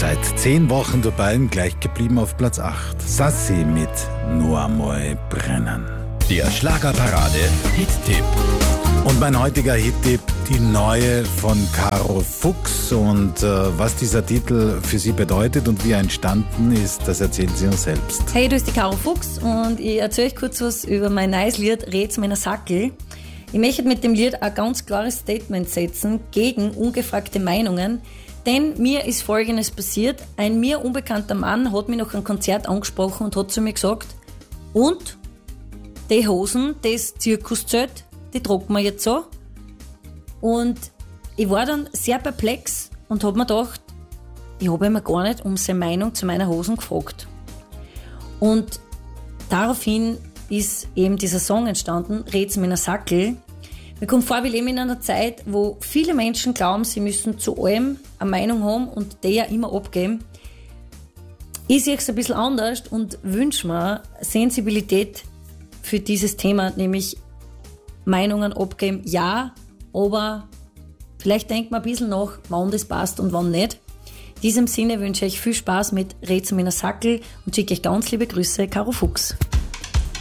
Seit 10 Wochen dabei und gleich geblieben auf Platz 8. Sassi mit Nur einmal brennen. Der Schlagerparade Hit-Tipp. Und mein heutiger Hit-Tipp, die neue von Caro Fuchs. Und was dieser Titel für sie bedeutet und wie er entstanden ist, das erzählen sie uns selbst. Hey, du bist die Caro Fuchs und ich erzähle euch kurz was über mein neues Lied Red's meiner Sackel. Ich möchte mit dem Lied ein ganz klares Statement setzen gegen ungefragte Meinungen, denn mir ist Folgendes passiert. Ein mir unbekannter Mann hat mich nach einem Konzert angesprochen und hat zu mir gesagt, und die Hosen, das Zirkuszelt, die trocken wir jetzt so. Und ich war dann sehr perplex und habe mir gedacht, ich habe mir gar nicht um seine Meinung zu meiner Hosen gefragt. Und daraufhin ist eben dieser Song entstanden, Red's meiner Sackel. Mir kommt vor, wir leben in einer Zeit, wo viele Menschen glauben, sie müssen zu allem eine Meinung haben und die ja immer abgeben. Ich sehe es ein bisschen anders und wünsche mir Sensibilität für dieses Thema, nämlich Meinungen abgeben, ja, aber vielleicht denkt man ein bisschen nach, wann das passt und wann nicht. In diesem Sinne wünsche ich euch viel Spaß mit Red's meiner Sackel und schicke euch ganz liebe Grüße, Caro Fuchs.